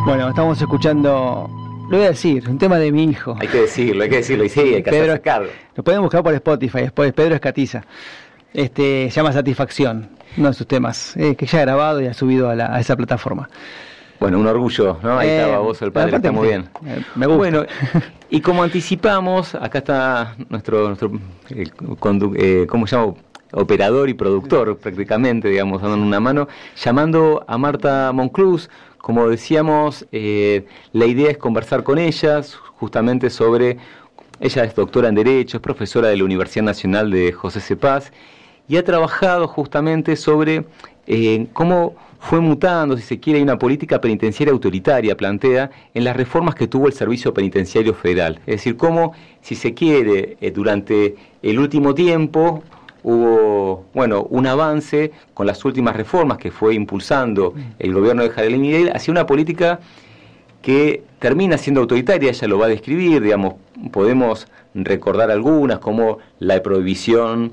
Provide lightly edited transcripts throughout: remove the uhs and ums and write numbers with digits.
Bueno, estamos escuchando, lo voy a decir, un tema de mi hijo. Hay que decirlo, y sí, hay que hacerse cargo. Lo pueden buscar por Spotify, después Pedro Escatiza. Se llama Satisfacción, uno de sus temas, que ya ha grabado y ha subido a esa plataforma. Bueno, un orgullo, ¿no? Ahí estaba vos, el padre, está muy bien. Me gusta. Bueno, y como anticipamos, acá está nuestro ¿cómo se llama? Operador y productor, prácticamente, digamos, dando una mano, llamando a Marta Monclús. Como decíamos, la idea es conversar con ellas, justamente sobre... Ella es doctora en Derecho, es profesora de la Universidad Nacional de José C. Paz, y ha trabajado justamente sobre cómo fue mutando, si se quiere, una política penitenciaria autoritaria, plantea, en las reformas que tuvo el Servicio Penitenciario Federal. Es decir, cómo, si se quiere, durante el último tiempo hubo, un avance con las últimas reformas que fue impulsando el gobierno de Javier Milei hacia una política que termina siendo autoritaria. Ella lo va a describir, digamos, podemos recordar algunas, como la prohibición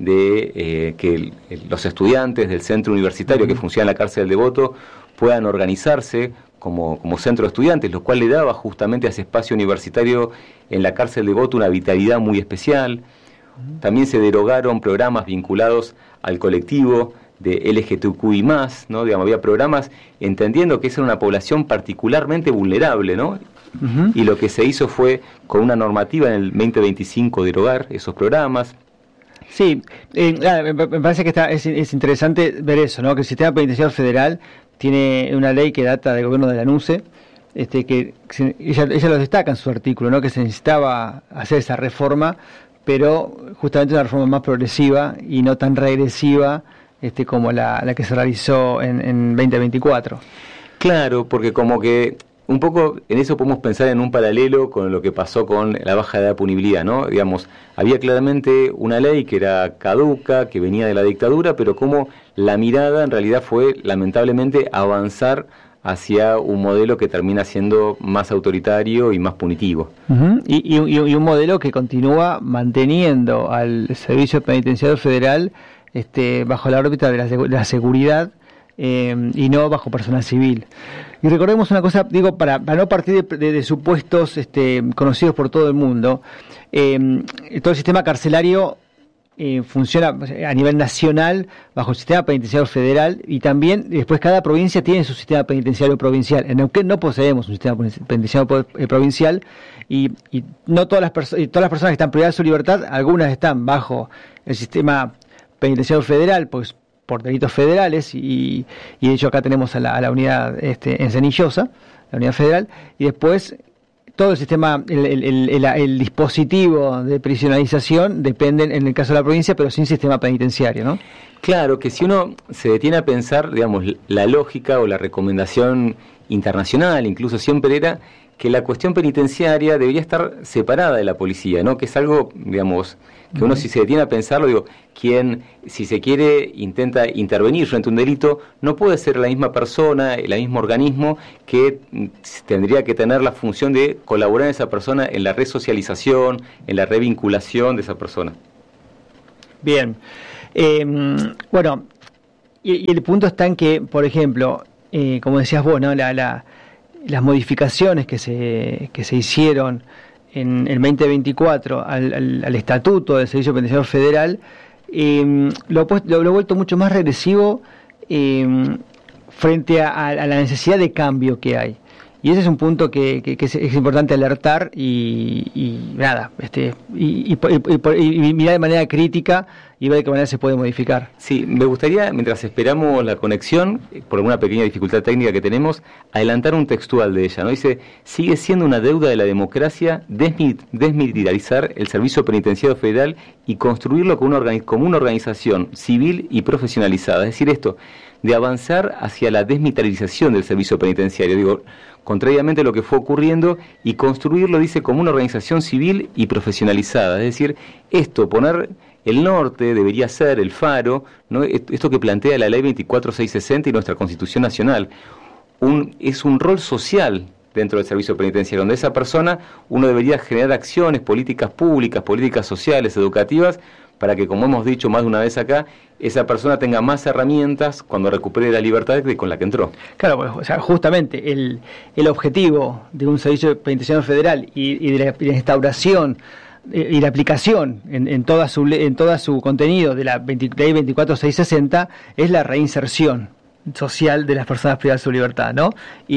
de que los estudiantes del centro universitario que funciona en la cárcel del Devoto puedan organizarse como centro de estudiantes, lo cual le daba justamente a ese espacio universitario en la cárcel del Devoto una vitalidad muy especial. También se derogaron programas vinculados al colectivo de LGTBI+, ¿no? Digamos, había programas entendiendo que esa era una población particularmente vulnerable, ¿no? Y lo que se hizo fue, con una normativa en el 2025, derogar esos programas. Sí, me parece que es interesante ver eso, ¿no? Que el sistema penitenciario federal tiene una ley que data del gobierno de la NUCE, que ella lo destaca en su artículo, ¿no? Que se necesitaba hacer esa reforma, pero justamente una reforma más progresiva y no tan regresiva como la que se realizó en 2024. Claro, porque como que un poco en eso podemos pensar en un paralelo con lo que pasó con la baja edad de punibilidad, ¿no? Digamos, había claramente una ley que era caduca, que venía de la dictadura, pero como la mirada en realidad fue, lamentablemente, avanzar hacia un modelo que termina siendo más autoritario y más punitivo. Y un modelo que continúa manteniendo al Servicio Penitenciario Federal bajo la órbita de la seguridad y no bajo personal civil. Y recordemos una cosa, digo, para no partir de supuestos conocidos por todo el mundo, todo el sistema carcelario funciona a nivel nacional bajo el sistema penitenciario federal, y también después cada provincia tiene su sistema penitenciario provincial. En Neuquén no poseemos un sistema penitenciario provincial, y no todas las personas que están privadas de su libertad, algunas están bajo el sistema penitenciario federal, pues por delitos federales, y de hecho acá tenemos a la unidad en Cenillosa, la unidad federal, y después todo el sistema, el dispositivo de prisionalización dependen en el caso de la provincia, pero sin sistema penitenciario, ¿no? Claro, que si uno se detiene a pensar, digamos, la lógica o la recomendación internacional incluso siempre era que la cuestión penitenciaria debería estar separada de la policía, ¿no? Que es algo, digamos, que uno, si se detiene a pensarlo, digo, quien, si se quiere, intenta intervenir frente a un delito, no puede ser la misma persona, el mismo organismo que tendría que tener la función de colaborar en esa persona en la resocialización, en la revinculación de esa persona. Bien. Bueno, y el punto está en que, por ejemplo, como decías vos, ¿no? Las modificaciones que se hicieron en el 2024 al Estatuto del Servicio Penitenciario Federal, lo he vuelto mucho más regresivo frente a la necesidad de cambio que hay. Y ese es un punto que es importante alertar y nada, y mirar de manera crítica y ver de qué manera se puede modificar. Sí, me gustaría, mientras esperamos la conexión, por alguna pequeña dificultad técnica que tenemos, adelantar un textual de ella, ¿no? Dice: sigue siendo una deuda de la democracia desmilitarizar el Servicio Penitenciario Federal y construirlo como una organización civil y profesionalizada. Es decir, esto de avanzar hacia la desmilitarización del servicio penitenciario, digo, contrariamente a lo que fue ocurriendo, y construirlo, dice, como una organización civil y profesionalizada. Es decir, poner el norte debería ser el faro, ¿no? Esto que plantea la Ley 24660 y nuestra Constitución Nacional. Es un rol social dentro del servicio penitenciario, donde esa persona, uno debería generar acciones, políticas públicas, políticas sociales, educativas, para que, como hemos dicho más de una vez acá, esa persona tenga más herramientas cuando recupere la libertad con la que entró. Claro, pues, o sea, justamente el objetivo de un servicio penitenciario federal y de la instauración y la aplicación en toda su contenido de la Ley 24660 es la reinserción social de las personas privadas de su libertad, ¿no?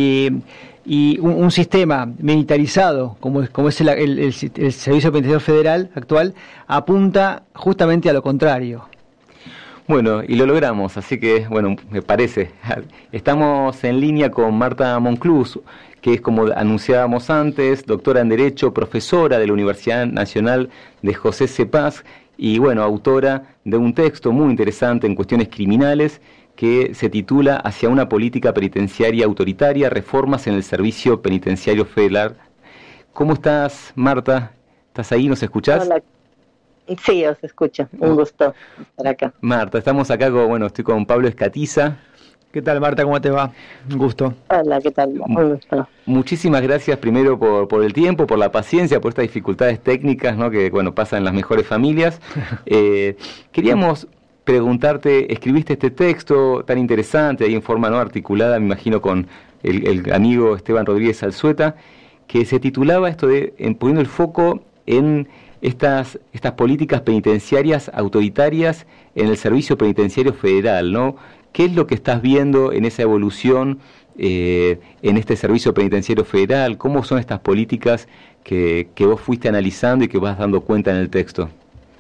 Y un sistema militarizado como es el Servicio Penitenciario Federal actual apunta justamente a lo contrario. Bueno, y lo logramos, así que, bueno, me parece. Estamos en línea con Marta Monclús, que es, como anunciábamos antes, doctora en Derecho, profesora de la Universidad Nacional de José C. Paz y, bueno, autora de un texto muy interesante en cuestiones criminales que se titula Hacia una política penitenciaria autoritaria, reformas en el Servicio Penitenciario Federal. ¿Cómo estás, Marta? ¿Estás ahí? ¿Nos escuchás? Hola. Sí, os escucho. Un gusto estar acá. Marta, estamos acá estoy con Pablo Escatiza. ¿Qué tal, Marta? ¿Cómo te va? Un gusto. Hola, ¿qué tal? Un gusto. Muchísimas gracias primero por el tiempo, por la paciencia, por estas dificultades técnicas, ¿no? Que, bueno, pasan en las mejores familias. Queríamos preguntarte, escribiste este texto tan interesante, ahí en forma no articulada, me imagino con el amigo Esteban Rodríguez Alzueta, que se titulaba esto de poniendo el foco en estas políticas penitenciarias autoritarias en el Servicio Penitenciario Federal, ¿no? ¿Qué es lo que estás viendo en esa evolución en este Servicio Penitenciario Federal? ¿Cómo son estas políticas que vos fuiste analizando y que vas dando cuenta en el texto?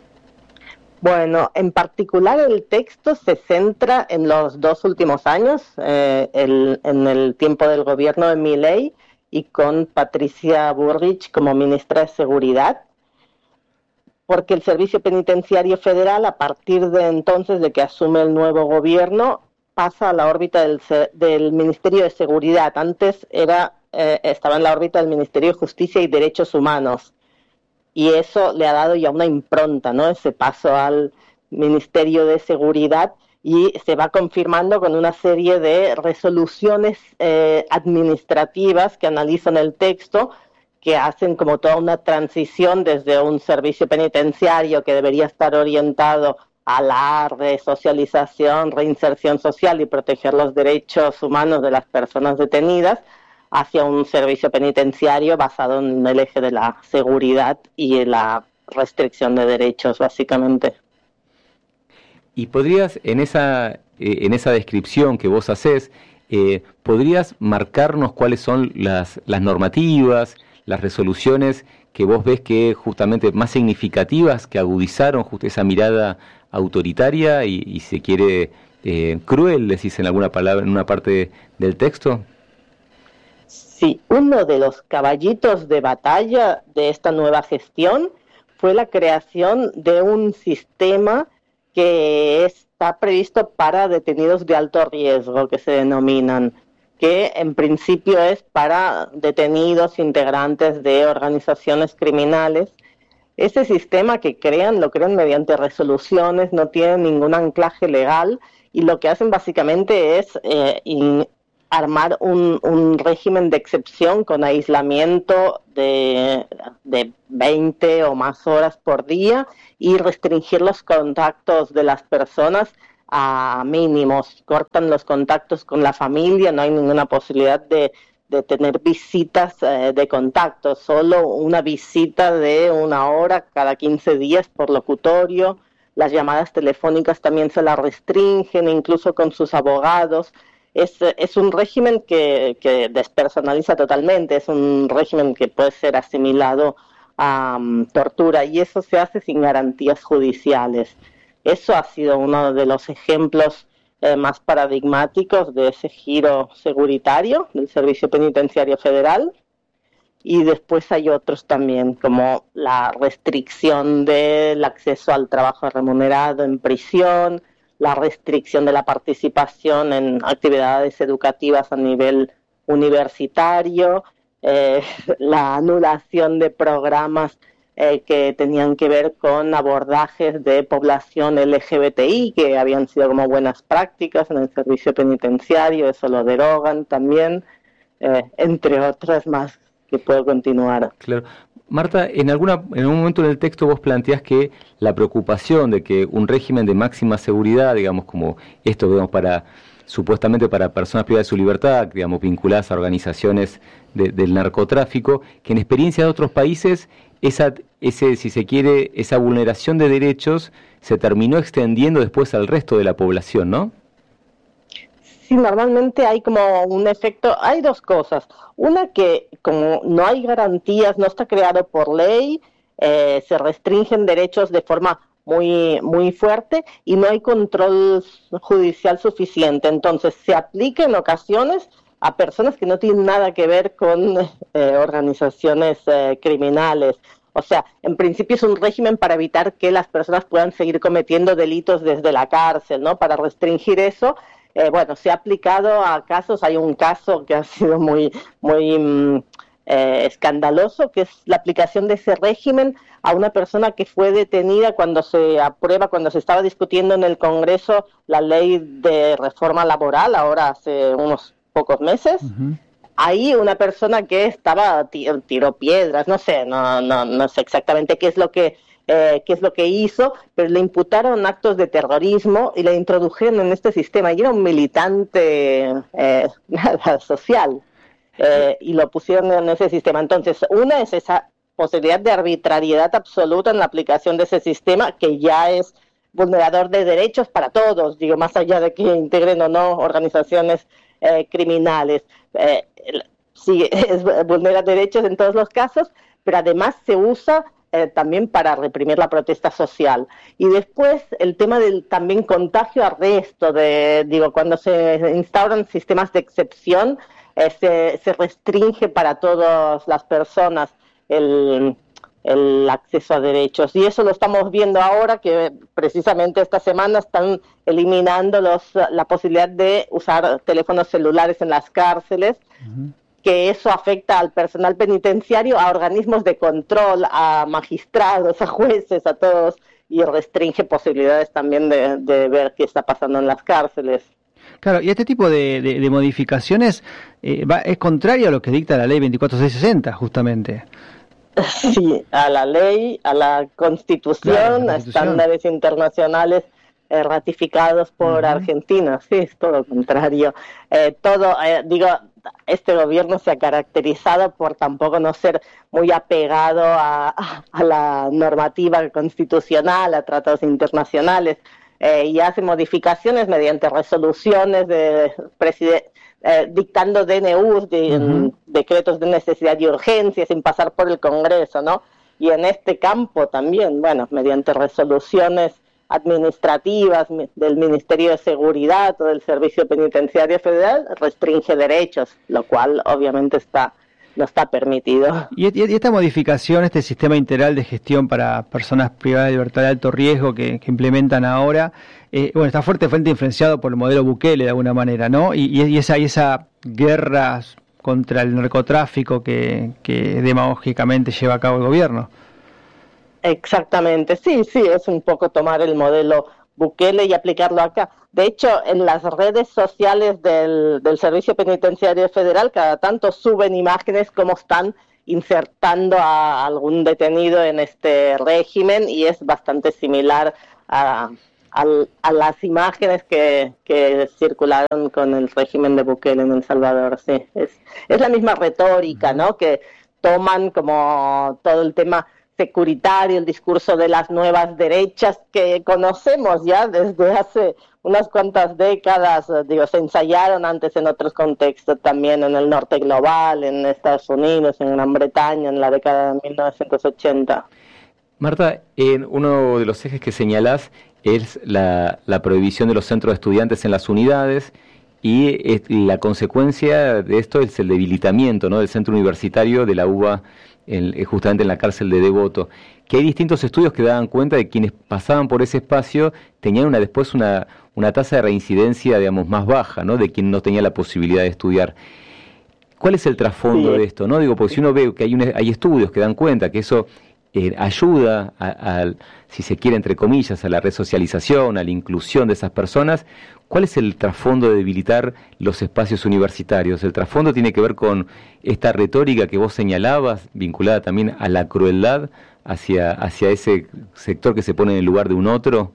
Bueno, en particular el texto se centra en los 2 últimos años, en el tiempo del gobierno de Milei y con Patricia Bullrich como ministra de Seguridad, porque el Servicio Penitenciario Federal, a partir de entonces, de que asume el nuevo gobierno, pasa a la órbita del Ministerio de Seguridad. Antes estaba en la órbita del Ministerio de Justicia y Derechos Humanos, y eso le ha dado ya una impronta, ¿no? Ese paso al Ministerio de Seguridad, y se va confirmando con una serie de resoluciones administrativas que analizan el texto, que hacen como toda una transición desde un servicio penitenciario que debería estar orientado a la resocialización, reinserción social y proteger los derechos humanos de las personas detenidas, hacia un servicio penitenciario basado en el eje de la seguridad y en la restricción de derechos, básicamente. Y podrías, en esa descripción que vos hacés, ¿podrías marcarnos cuáles son las normativas, las resoluciones que vos ves que justamente más significativas, que agudizaron justo esa mirada autoritaria y se quiere cruel, decís en alguna palabra, en una parte del texto? Sí, uno de los caballitos de batalla de esta nueva gestión fue la creación de un sistema que está previsto para detenidos de alto riesgo, que se denominan, que en principio es para detenidos integrantes de organizaciones criminales. Ese sistema que lo crean mediante resoluciones, no tienen ningún anclaje legal, y lo que hacen básicamente es armar un régimen de excepción con aislamiento de 20 o más horas por día y restringir los contactos de las personas a mínimos. Cortan los contactos con la familia, no hay ninguna posibilidad de tener visitas de contacto, solo una visita de 1 hora cada 15 días por locutorio. Las llamadas telefónicas también se las restringen, incluso con sus abogados. Es un régimen que despersonaliza totalmente, es un régimen que puede ser asimilado a tortura, y eso se hace sin garantías judiciales. Eso ha sido uno de los ejemplos más paradigmáticos de ese giro seguritario del Servicio Penitenciario Federal. Y después hay otros también, como la restricción del acceso al trabajo remunerado en prisión, la restricción de la participación en actividades educativas a nivel universitario, la anulación de programas que tenían que ver con abordajes de población LGBTI, que habían sido como buenas prácticas en el servicio penitenciario, eso lo derogan también, entre otras más que puedo continuar. Claro. Marta, en un momento en el texto vos planteás que la preocupación de que un régimen de máxima seguridad, digamos, como esto, digamos, supuestamente para personas privadas de su libertad, digamos, vinculadas a organizaciones del narcotráfico, que en experiencia de otros países, si se quiere, esa vulneración de derechos se terminó extendiendo después al resto de la población, ¿no? Sí, normalmente hay como un efecto, hay dos cosas. Una, que como no hay garantías, no está creado por ley, se restringen derechos de forma muy, muy fuerte y no hay control judicial suficiente. Entonces se aplica en ocasiones a personas que no tienen nada que ver con organizaciones criminales. O sea, en principio es un régimen para evitar que las personas puedan seguir cometiendo delitos desde la cárcel, ¿no? Para restringir eso. Bueno, se ha aplicado a casos, hay un caso que ha sido muy escandaloso, que es la aplicación de ese régimen a una persona que fue detenida cuando se estaba discutiendo en el Congreso la ley de reforma laboral, ahora hace unos pocos meses. Uh-huh. Ahí una persona que tiró piedras, no sé exactamente qué es lo que hizo, pero le imputaron actos de terrorismo y le introdujeron en este sistema. Y era un militante social y lo pusieron en ese sistema. Entonces, una es esa posibilidad de arbitrariedad absoluta en la aplicación de ese sistema, que ya es vulnerador de derechos para todos, digo, más allá de que integren o no organizaciones criminales. Sí, vulnera derechos en todos los casos, pero además se usa también para reprimir la protesta social. Y después el tema del también contagio a resto, cuando se instauran sistemas de excepción, se restringe para todas las personas el acceso a derechos. Y eso lo estamos viendo ahora, que precisamente esta semana están eliminando la posibilidad de usar teléfonos celulares en las cárceles. Uh-huh. Que eso afecta al personal penitenciario, a organismos de control, a magistrados, a jueces, a todos, y restringe posibilidades también de ver qué está pasando en las cárceles. Claro, y este tipo de modificaciones es contrario a lo que dicta la ley 24660, justamente. Sí, a la ley, a la Constitución, a estándares internacionales ratificados por Argentina. Sí, es todo lo contrario. Este gobierno se ha caracterizado por tampoco no ser muy apegado a la normativa constitucional, a tratados internacionales, y hace modificaciones mediante resoluciones dictando DNUs, decretos de necesidad y urgencia, sin pasar por el Congreso, ¿no? Y en este campo también, mediante resoluciones administrativas del Ministerio de Seguridad o del Servicio Penitenciario Federal, restringe derechos, lo cual obviamente no está permitido. Y esta modificación, este sistema integral de gestión para personas privadas de libertad de alto riesgo que implementan ahora, está fuertemente influenciado por el modelo Bukele de alguna manera, ¿no? Y esa guerra contra el narcotráfico que demagógicamente lleva a cabo el gobierno. Exactamente, sí, es un poco tomar el modelo Bukele y aplicarlo acá. De hecho, en las redes sociales del Servicio Penitenciario Federal cada tanto suben imágenes como están insertando a algún detenido en este régimen, y es bastante similar a las imágenes que circularon con el régimen de Bukele en El Salvador. Sí, es la misma retórica, ¿no? Que toman como todo el tema securitario, el discurso de las nuevas derechas que conocemos ya desde hace unas cuantas décadas, se ensayaron antes en otros contextos también, en el norte global, en Estados Unidos, en Gran Bretaña, en la década de 1980. Marta, uno de los ejes que señalás es la prohibición de los centros de estudiantes en las unidades, y la consecuencia de esto es el debilitamiento, ¿no?, del centro universitario de la UBA, justamente en la cárcel de Devoto, que hay distintos estudios que daban cuenta de quienes pasaban por ese espacio tenían después una tasa de reincidencia, digamos, más baja, ¿no?, de quien no tenía la posibilidad de estudiar. ¿Cuál es el trasfondo de esto, no? Porque si uno ve que hay estudios que dan cuenta que eso ayuda si se quiere, entre comillas, a la resocialización, a la inclusión de esas personas. ¿Cuál es el trasfondo de debilitar los espacios universitarios? El trasfondo tiene que ver con esta retórica que vos señalabas, vinculada también a la crueldad hacia ese sector que se pone en el lugar de un otro.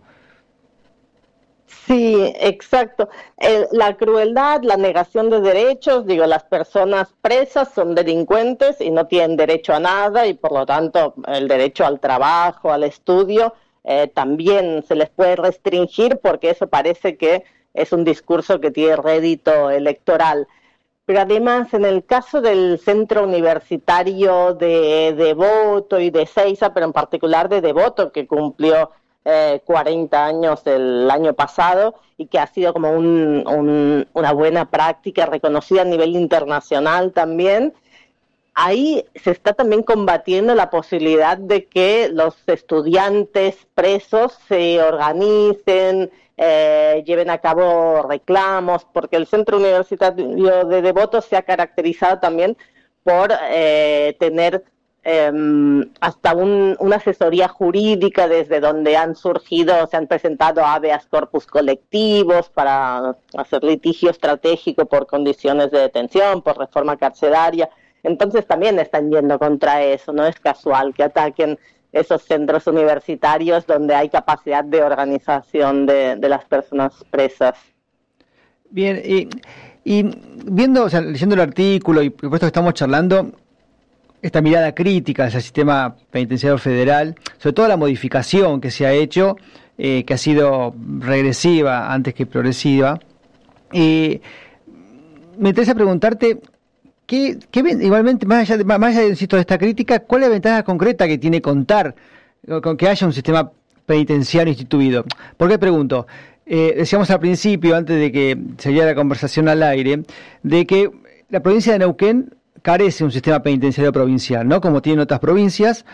Sí, exacto. La crueldad, la negación de derechos, las personas presas son delincuentes y no tienen derecho a nada, y por lo tanto el derecho al trabajo, al estudio, también se les puede restringir, porque eso parece que es un discurso que tiene rédito electoral. Pero además, en el caso del centro universitario de Devoto y de Ezeiza, pero en particular de Devoto, que cumplió 40 años el año pasado y que ha sido como una buena práctica reconocida a nivel internacional también, ahí se está también combatiendo la posibilidad de que los estudiantes presos se organicen, lleven a cabo reclamos, porque el centro universitario de Devoto se ha caracterizado también por tener hasta una asesoría jurídica, desde donde se han presentado habeas corpus colectivos para hacer litigio estratégico por condiciones de detención, por reforma carcelaria. Entonces también están yendo contra eso, no es casual que ataquen esos centros universitarios donde hay capacidad de organización de las personas presas. Bien, y viendo, leyendo el artículo y por esto que estamos charlando, esta mirada crítica hacia el sistema penitenciario federal, sobre todo la modificación que se ha hecho, que ha sido regresiva antes que progresiva, me interesa preguntarte, igualmente, más allá de, insisto, de esta crítica, ¿cuál es la ventaja concreta que tiene contar con que haya un sistema penitenciario instituido? ¿Por qué pregunto? Decíamos al principio, antes de que saliera la conversación al aire, de que la provincia de Neuquén carece de un sistema penitenciario provincial, ¿no? Como tienen otras provincias,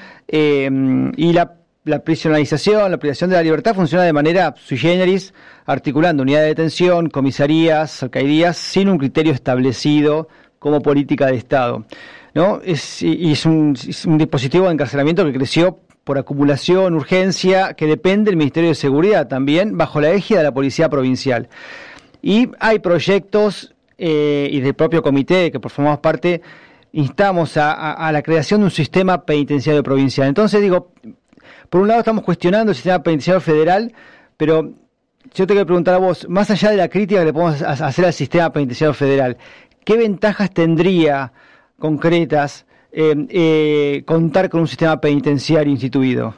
y la prisionalización, la privación de la libertad funciona de manera sui generis, articulando unidades de detención, comisarías, alcaldías, sin un criterio establecido como política de Estado, ¿no? Es un dispositivo de encarcelamiento que creció por acumulación, urgencia, que depende del Ministerio de Seguridad también, bajo la égida de la Policía Provincial. Y hay proyectos, y del propio comité, que por formamos parte, instamos a la creación de un sistema penitenciario provincial. Entonces digo, por un lado estamos cuestionando el sistema penitenciario federal, pero yo te quiero preguntar a vos, más allá de la crítica que le podemos hacer al sistema penitenciario federal, ¿qué ventajas tendría concretas contar con un sistema penitenciario instituido?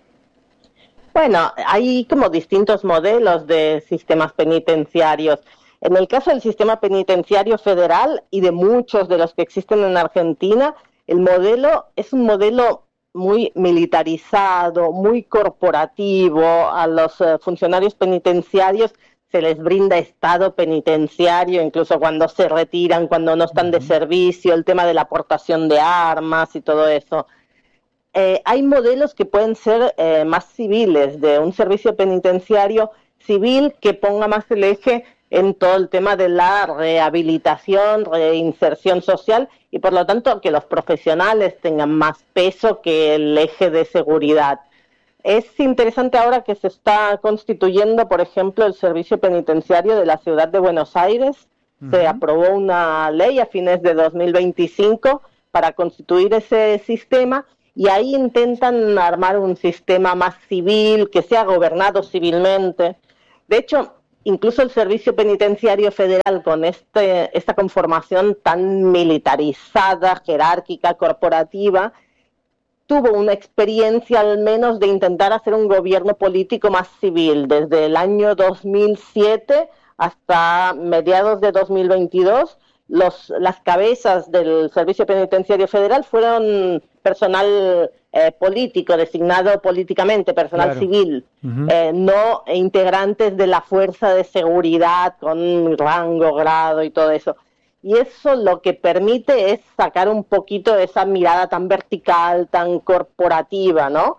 Bueno, hay como distintos modelos de sistemas penitenciarios. En el caso del sistema penitenciario federal y de muchos de los que existen en Argentina, el modelo es un modelo muy militarizado, muy corporativo. A los funcionarios penitenciarios se les brinda estado penitenciario, incluso cuando se retiran, cuando no están de servicio, el tema de la aportación de armas y todo eso. Hay modelos que pueden ser más civiles, de un servicio penitenciario civil que ponga más el eje en todo el tema de la rehabilitación, reinserción social, y por lo tanto que los profesionales tengan más peso que el eje de seguridad. Es interesante ahora que se está constituyendo, por ejemplo, el servicio penitenciario de la ciudad de Buenos Aires. Se aprobó una ley a fines de 2025 para constituir ese sistema, y ahí intentan armar un sistema más civil, que sea gobernado civilmente. De hecho, incluso el Servicio Penitenciario Federal, con esta conformación tan militarizada, jerárquica, corporativa, tuvo una experiencia al menos de intentar hacer un gobierno político más civil. Desde el año 2007 hasta mediados de 2022, las cabezas del Servicio Penitenciario Federal fueron personal político, designado políticamente, personal civil, no integrantes de la fuerza de seguridad con rango, grado y todo eso. Y eso lo que permite es sacar un poquito de esa mirada tan vertical, tan corporativa, ¿no?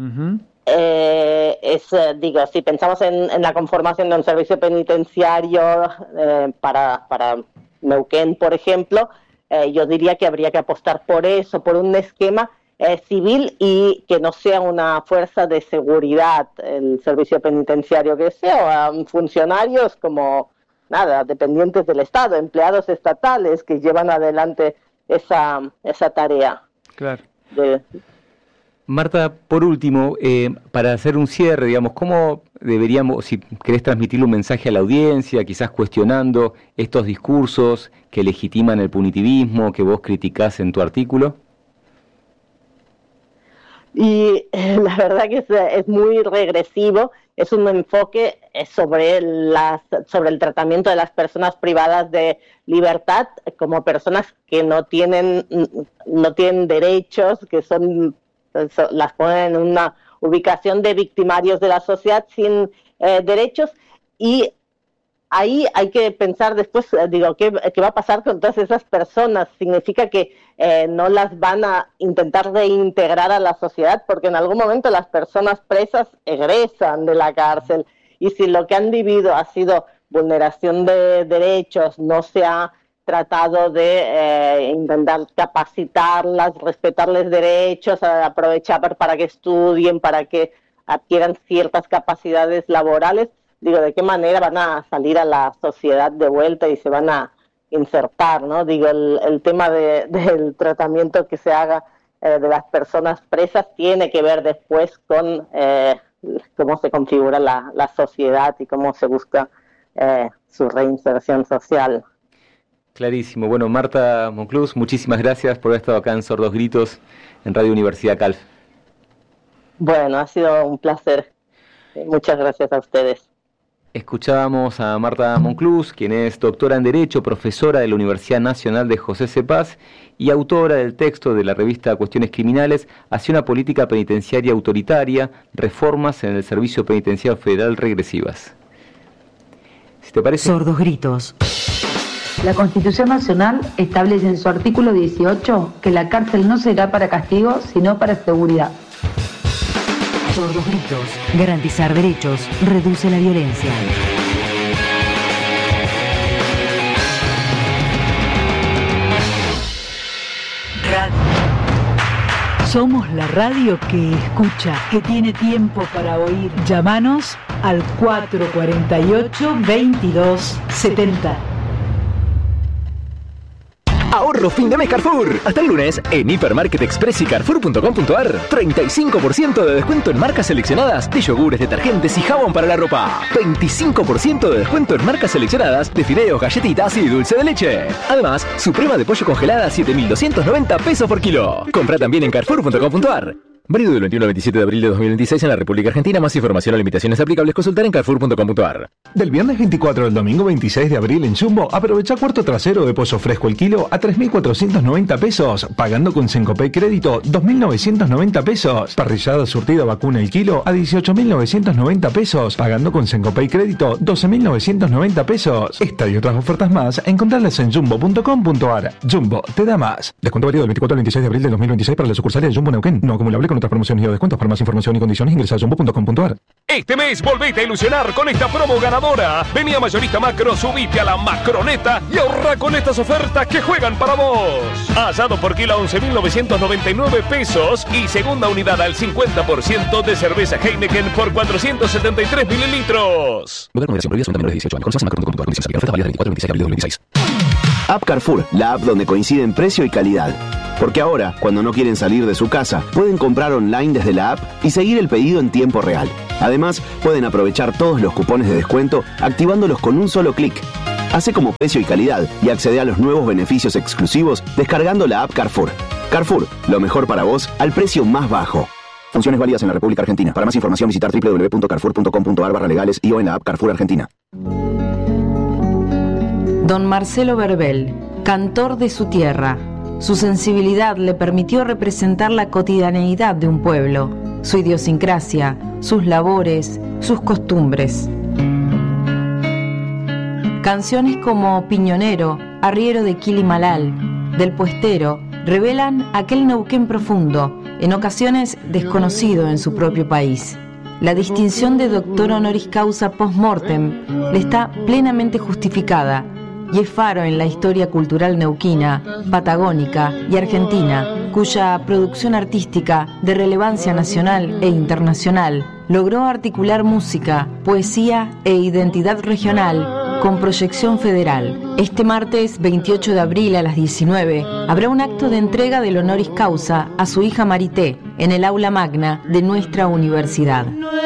Si pensamos en la conformación de un servicio penitenciario para Neuquén, por ejemplo, yo diría que habría que apostar por eso, por un esquema civil y que no sea una fuerza de seguridad el servicio penitenciario, que sea funcionarios como dependientes del Estado, empleados estatales que llevan adelante esa tarea. Claro. Marta, por último, para hacer un cierre, digamos, ¿cómo deberíamos, si querés transmitirle un mensaje a la audiencia, quizás cuestionando estos discursos que legitiman el punitivismo, que vos criticás en tu artículo? Y la verdad que es muy regresivo, es un enfoque sobre el tratamiento de las personas privadas de libertad como personas que no tienen derechos, que las ponen en una ubicación de victimarios de la sociedad sin derechos, y ahí hay que pensar después, ¿qué va a pasar con todas esas personas? ¿Significa que no las van a intentar reintegrar a la sociedad? Porque en algún momento las personas presas egresan de la cárcel, y si lo que han vivido ha sido vulneración de derechos, no se ha tratado de intentar capacitarlas, respetarles derechos, aprovechar para que estudien, para que adquieran ciertas capacidades laborales, ¿de qué manera van a salir a la sociedad de vuelta y se van a insertar, ¿no? El tema del tratamiento que se haga de las personas presas tiene que ver después con cómo se configura la sociedad y cómo se busca su reinserción social. Clarísimo. Bueno, Marta Monclús, muchísimas gracias por haber estado acá en Sordos Gritos, en Radio Universidad Calf. Bueno, ha sido un placer. Muchas gracias a ustedes. Escuchábamos a Marta Monclús, quien es doctora en Derecho, profesora de la Universidad Nacional de José C. Paz y autora del texto de la revista Cuestiones Criminales hacia una política penitenciaria autoritaria, reformas en el Servicio Penitenciario Federal regresivas. Si te parece... Sordos Gritos. La Constitución Nacional establece en su artículo 18 que la cárcel no será para castigo, sino para seguridad. Sordos Gritos. Garantizar derechos reduce la violencia. Radio. Somos la radio que escucha, que tiene tiempo para oír. Llámanos al 448-2270. Ahorro fin de mes Carrefour. Hasta el lunes, en Hipermarket Express y Carrefour.com.ar, 35% de descuento en marcas seleccionadas de yogures, detergentes y jabón para la ropa. 25% de descuento en marcas seleccionadas de fideos, galletitas y dulce de leche. Además, suprema de pollo congelada a 7.290 pesos por kilo. Compra también en Carrefour.com.ar. Válido del 21 al 27 de abril de 2026 en la República Argentina. Más información o limitaciones aplicables consultar en Carrefour.com.ar. Del viernes 24 al domingo 26 de abril en Jumbo, aprovecha cuarto trasero de pollo fresco el kilo a 3.490 pesos, pagando con Sencopay Crédito 2.990 pesos. Parrillada surtida vacuna el kilo a 18.990 pesos, pagando con Sencopay Crédito 12.990 pesos. Esta y otras ofertas más, encontrarlas en Jumbo.com.ar. Jumbo, te da más. Descuento válido del 24 al 26 de abril de 2026 para las sucursales de Jumbo Neuquén. No acumulable con otras promociones y descuentos. Para más información y condiciones ingresa a jumbo.com.ar. Este mes volvete a ilusionar con esta promo ganadora. Vení a Mayorista Macro, subite a la Macroneta y ahorra con estas ofertas que juegan para vos. Asado por kilo a 11.999 pesos y segunda unidad al 50% de cerveza Heineken por 473 mililitros. Lugar numeración prohibida, segunda menores de 18 años. Conoce macro.com.ar. Condiciones aplicables. Oferta válida del 24 al 26 de abril de 2026. App Carrefour, la app donde coinciden precio y calidad. Porque ahora, cuando no quieren salir de su casa, pueden comprar online desde la app y seguir el pedido en tiempo real. Además, pueden aprovechar todos los cupones de descuento activándolos con un solo clic. Hace como precio y calidad y accede a los nuevos beneficios exclusivos descargando la app Carrefour. Carrefour, lo mejor para vos al precio más bajo. Funciones válidas en la República Argentina. Para más información visitar www.carrefour.com.ar/legales y o en la app Carrefour Argentina. Don Marcelo Verbel, cantor de su tierra. Su sensibilidad le permitió representar la cotidianeidad de un pueblo, su idiosincrasia, sus labores, sus costumbres. Canciones como Piñonero, Arriero de Quilimalal, Del Puestero, revelan aquel Neuquén profundo, en ocasiones desconocido en su propio país. La distinción de doctor honoris causa post-mortem le está plenamente justificada y es faro en la historia cultural neuquina, patagónica y argentina, cuya producción artística de relevancia nacional e internacional logró articular música, poesía e identidad regional con proyección federal. Este martes 28 de abril a las 19 habrá un acto de entrega del honoris causa a su hija Marité en el aula magna de nuestra universidad.